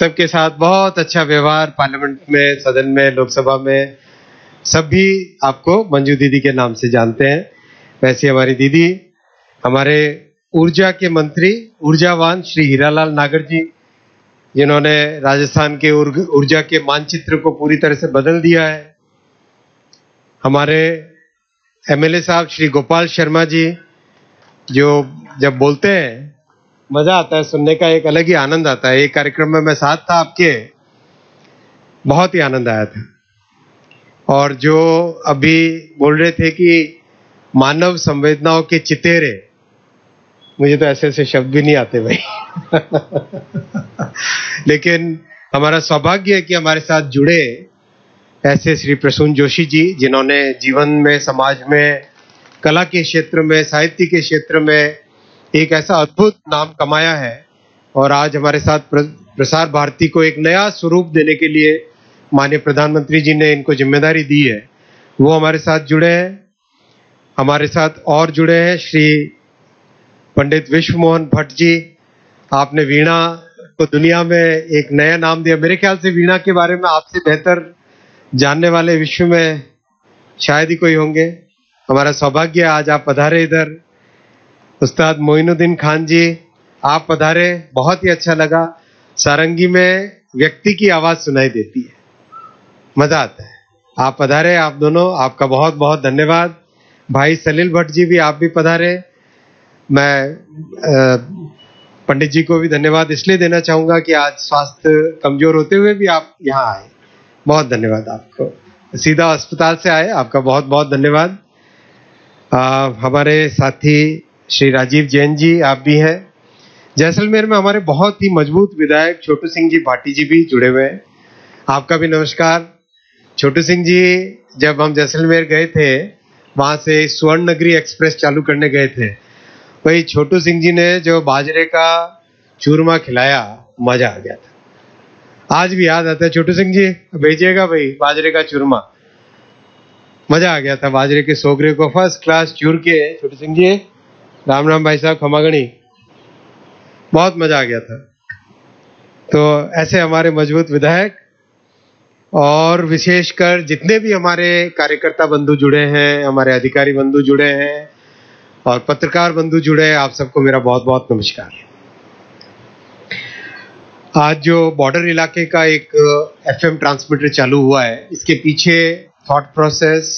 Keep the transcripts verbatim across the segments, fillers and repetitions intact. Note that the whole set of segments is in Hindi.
सबके साथ बहुत अच्छा व्यवहार पार्लियामेंट में, सदन में, लोकसभा में, सभी आपको मंजू दीदी के नाम से जानते हैं। वैसे हमारी दीदी हमारे ऊर्जा के मंत्री, ऊर्जावान श्री हीरालाल नागर जी, जिन्होंने राजस्थान के ऊर्जा के मानचित्र को पूरी तरह से बदल दिया है। हमारे एमएलए साहब श्री गोपाल शर्मा जी, जो जब बोलते हैं मजा आता है सुनने का, एक अलग ही आनंद आता है। एक कार्यक्रम में मैं साथ था आपके, बहुत ही आनंद आया था। और जो अभी बोल रहे थे कि मानव संवेदनाओं के चितेरे, मुझे तो ऐसे ऐसे शब्द भी नहीं आते भाई लेकिन हमारा सौभाग्य है कि हमारे साथ जुड़े ऐसे श्री प्रसून जोशी जी, जिन्होंने जीवन में, समाज में, कला के क्षेत्र में, साहित्य के क्षेत्र में एक ऐसा अद्भुत नाम कमाया है। और आज हमारे साथ प्रसार भारती को एक नया स्वरूप देने के लिए माननीय प्रधानमंत्री जी ने इनको जिम्मेदारी दी है, वो हमारे साथ जुड़े हैं। हमारे साथ और जुड़े हैं श्री पंडित विश्व मोहन भट्ट जी। आपने वीणा को दुनिया में एक नया नाम दिया। मेरे ख्याल से वीणा के बारे में आपसे बेहतर जानने वाले विश्व में शायद ही कोई होंगे। हमारा सौभाग्य है आज आप पधारे इधर। उस्ताद मोइनुद्दीन खान जी, आप पधारे, बहुत ही अच्छा लगा। सारंगी में व्यक्ति की आवाज सुनाई देती है, मजा आता है। आप पधारे, आप दोनों, आपका बहुत बहुत धन्यवाद। भाई सलील भट्ट जी भी, आप भी पधारे। मैं पंडित जी को भी धन्यवाद इसलिए देना चाहूंगा कि आज स्वास्थ्य कमजोर होते हुए भी आप यहाँ आए, बहुत धन्यवाद आपको। सीधा अस्पताल से आए, आपका बहुत बहुत धन्यवाद। आ, हमारे साथी श्री राजीव जैन जी, आप भी हैं। जैसलमेर में हमारे बहुत ही मजबूत विधायक छोटू सिंह जी भाटी जी भी जुड़े हुए हैं, आपका भी नमस्कार। छोटू सिंह जी, जब हम जैसलमेर गए थे, वहां से स्वर्ण नगरी एक्सप्रेस चालू करने गए थे, वही छोटू सिंह जी ने जो बाजरे का चूरमा खिलाया, मजा आ गया था। आज भी याद आता है। छोटू सिंह जी भेजिएगा भाई बाजरे का चूरमा, मजा आ गया था। बाजरे के सोगरे को फर्स्ट क्लास चूर के, छोटू सिंह जी राम राम भाई साहब, खमागणी, बहुत मजा आ गया था। तो ऐसे हमारे मजबूत विधायक और विशेषकर जितने भी हमारे कार्यकर्ता बंधु जुड़े हैं, हमारे अधिकारी बंधु जुड़े हैं और पत्रकार बंधु जुड़े हैं, आप सबको मेरा बहुत बहुत नमस्कार। आज जो बॉर्डर इलाके का एक एफएम ट्रांसमीटर चालू हुआ है, इसके पीछे थॉट प्रोसेस,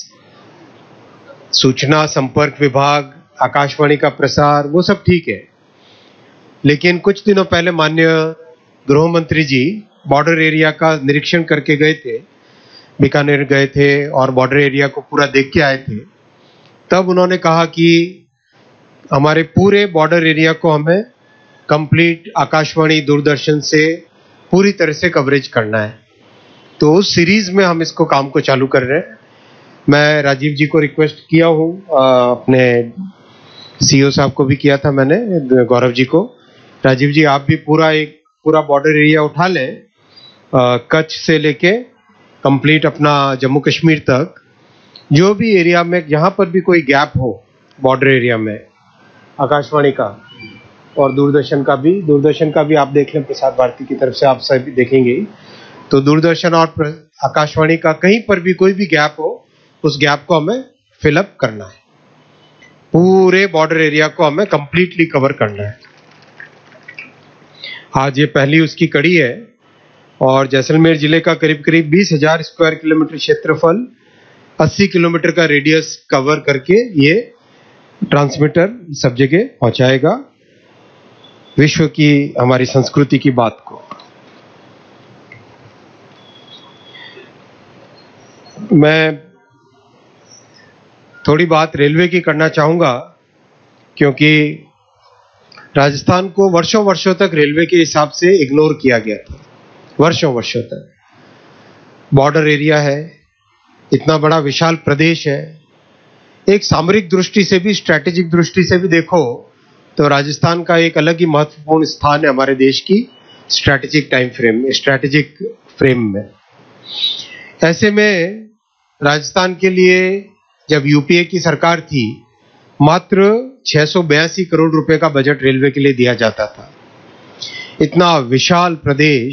सूचना संपर्क विभाग, आकाशवाणी का प्रसार, वो सब ठीक है। लेकिन कुछ दिनों पहले माननीय गृह मंत्री जी बॉर्डर एरिया का निरीक्षण करके गए थे, बीकानेर गए थे और बॉर्डर एरिया को पूरा देख के आए थे। तब उन्होंने कहा कि हमारे पूरे बॉर्डर एरिया को हमें कंप्लीट आकाशवाणी, दूरदर्शन से पूरी तरह से कवरेज करना है। तो उस सीरीज में हम इसको काम को चालू कर रहे हैं। मैं राजीव जी को रिक्वेस्ट किया हूँ, अपने सीईओ साहब को भी किया था मैंने, गौरव जी को। राजीव जी, आप भी पूरा एक पूरा बॉर्डर एरिया उठा लें, कच्छ से लेके कंप्लीट अपना जम्मू कश्मीर तक, जो भी एरिया में जहां पर भी कोई गैप हो बॉर्डर एरिया में, आकाशवाणी का और दूरदर्शन का भी, दूरदर्शन का भी आप देख लें, प्रसार भारती की तरफ से आप सभी देखेंगे। तो दूरदर्शन और आकाशवाणी का कहीं पर भी कोई भी गैप हो, उस गैप को हमें फिलअप करना है। पूरे बॉर्डर एरिया को हमें कंप्लीटली कवर करना है। आज ये पहली उसकी कड़ी है और जैसलमेर जिले का करीब करीब बीस हजार स्क्वायर किलोमीटर क्षेत्रफल, अस्सी किलोमीटर का रेडियस कवर करके ये ट्रांसमीटर सब जगह पहुंचाएगा विश्व की, हमारी संस्कृति की बात को। मैं थोड़ी बात रेलवे की करना चाहूंगा, क्योंकि राजस्थान को वर्षों वर्षों तक रेलवे के हिसाब से इग्नोर किया गया था, वर्षों वर्षों तक। बॉर्डर एरिया है, इतना बड़ा विशाल प्रदेश है, एक सामरिक दृष्टि से भी, स्ट्रैटेजिक दृष्टि से भी देखो तो राजस्थान का एक अलग ही महत्वपूर्ण स्थान है हमारे देश की strategic time frame, strategic frame में। ऐसे में राजस्थान के लिए जब यूपीए की सरकार थी, मात्र छह सौ बयासी करोड़ रुपए का बजट रेलवे के लिए दिया जाता था। इतना विशाल प्रदेश